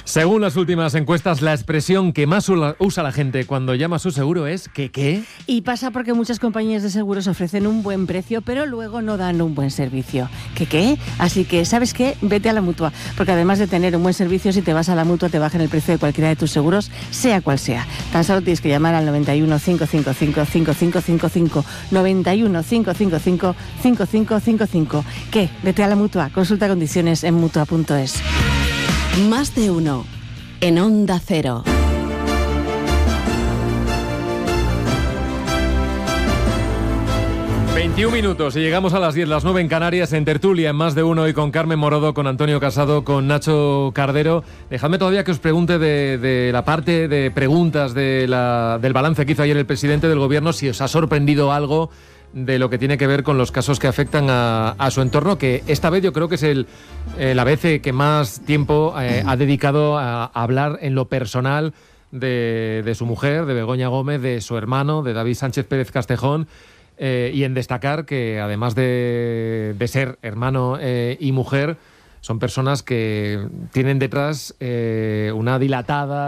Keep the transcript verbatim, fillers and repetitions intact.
Según las últimas encuestas, la expresión que más usa la gente cuando llama a su seguro es ¿qué qué? Y pasa porque muchas compañías de seguros ofrecen un buen precio, pero luego no dan un buen servicio. ¿Qué qué? Así que, ¿sabes qué? Vete a la Mutua, porque además de tener un buen servicio, si te vas a la Mutua te bajan el precio de cualquiera de tus seguros, sea cual sea. Tan solo tienes que llamar al noventa y uno, cinco cinco cinco, cinco cinco cinco cinco, noventa y uno, cinco cinco cinco, cinco cinco cinco cinco. ¿Qué? Vete a la Mutua. Consulta condiciones en mutua punto es. Más de uno en Onda Cero. veintiún minutos y llegamos a las diez, las nueve en Canarias, en tertulia, en Más de Uno, y con Carmen Morodo, con Antonio Casado, con Nacho Cardero. Dejadme todavía que os pregunte de, de la parte de preguntas de la, del balance que hizo ayer el presidente del gobierno, si os ha sorprendido algo de lo que tiene que ver con los casos que afectan a, a su entorno, que esta vez yo creo que es el, el A B C que más tiempo eh, ha dedicado a, a hablar en lo personal de, de su mujer, de Begoña Gómez, de su hermano, de David Sánchez Pérez Castejón, eh, y en destacar que además de, de ser hermano eh, y mujer, son personas que tienen detrás eh, una dilatada